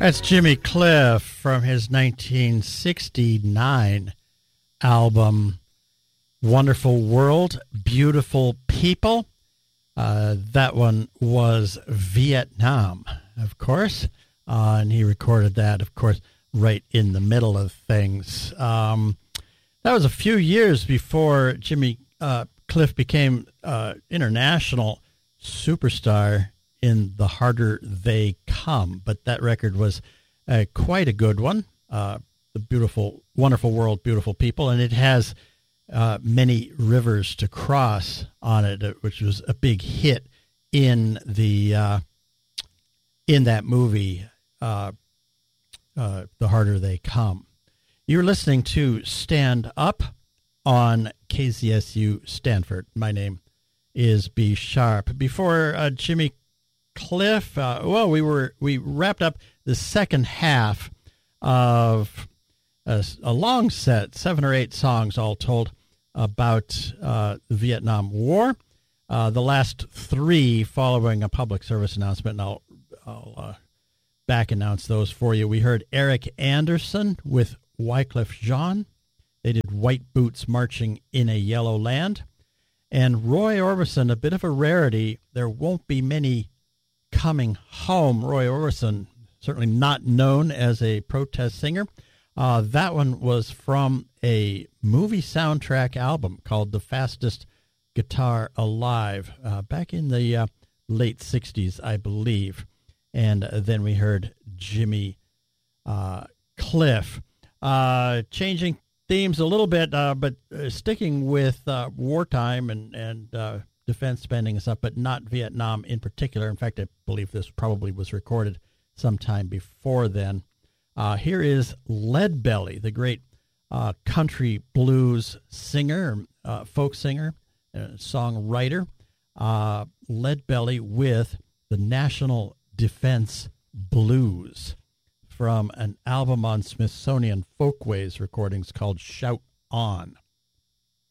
That's Jimmy Cliff from his 1969 album, Wonderful World, Beautiful People. That one was Vietnam, of course, and he recorded that, of course, right in the middle of things. That was a few years before Jimmy Cliff became international superstar in The Harder They Come, but that record was quite a good one, The Beautiful, Wonderful World, Beautiful People, and it has Many Rivers to Cross on it, which was a big hit in the in that movie, The Harder They Come. You're listening to Stand Up on KZSU Stanford. My name is B. Sharp. Before Jimmy Cliff, we wrapped up the second half of a long set, 7 or 8 songs all told, about the Vietnam War. The last 3 following a public service announcement, and I'll back announce those for you. We heard Eric Anderson with Wyclef Jean. They did White Boots Marching in a Yellow Land. And Roy Orbison, a bit of a rarity. There won't be many coming home. Roy Orbison, certainly not known as a protest singer. That one was from a movie soundtrack album called The Fastest Guitar Alive, back in the late 60s, I believe. And then we heard Jimmy Cliff. Changing themes a little bit, but sticking with wartime and defense spending and stuff, but not Vietnam in particular. In fact, I believe this probably was recorded sometime before then. Here is Leadbelly, the great country blues singer, folk singer, songwriter. Leadbelly with the National Defense Blues from an album on Smithsonian Folkways recordings called Shout On.